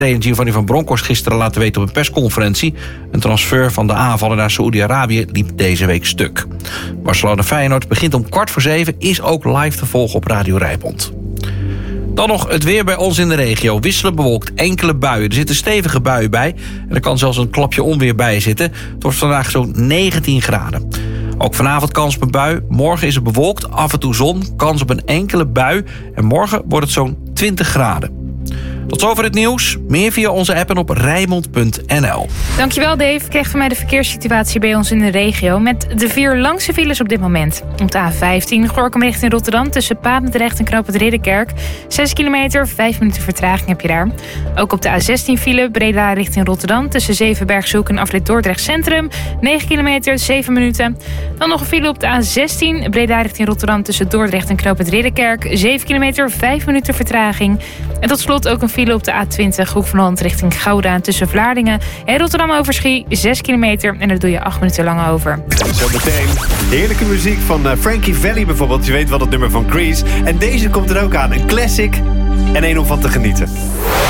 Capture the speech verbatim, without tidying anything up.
Giovanni van Bronckhorst gisteren laten weten op een persconferentie. Een transfer van de aanvaller naar Saoedi-Arabië liep deze week stuk. Barcelona-Feyenoord begint om kwart voor zeven, is ook live te volgen op Radio Rijnmond. Dan nog het weer bij ons in de regio. Wisselend bewolkt, enkele buien. Er zitten stevige buien bij. En er kan zelfs een klapje onweer bij zitten. Het wordt vandaag zo'n negentien graden. Ook vanavond kans op een bui. Morgen is het bewolkt, af en toe zon. Kans op een enkele bui. En morgen wordt het zo'n twintig graden. Tot zover het nieuws. Meer via onze app en op rijnmond punt n l. Dankjewel Dave. Ik kreeg van mij de verkeerssituatie bij ons in de regio... met de vier langste files op dit moment. Op de A vijftien, Gorinchem richting Rotterdam... tussen Papendrecht en Knoop het Ridderkerk. zes kilometer, vijf minuten vertraging heb je daar. Ook op de A zestien file, Breda richting Rotterdam... tussen Zevenbergzoek en afrit Dordrecht Centrum. negen kilometer, zeven minuten. Dan nog een file op de A zestien, Breda richting Rotterdam... tussen Dordrecht en Knoop het Ridderkerk. zeven kilometer, vijf minuten vertraging. En tot slot ook een file op de A twintig, Hoek van Holland richting Gouda... tussen Vlaardingen en Rotterdam-Overschie, zes kilometer... en daar doe je acht minuten lang over. Zometeen heerlijke muziek van uh, Frankie Valli bijvoorbeeld. Je weet wel het nummer van Grease. En deze komt er ook aan, een classic en een om van te genieten.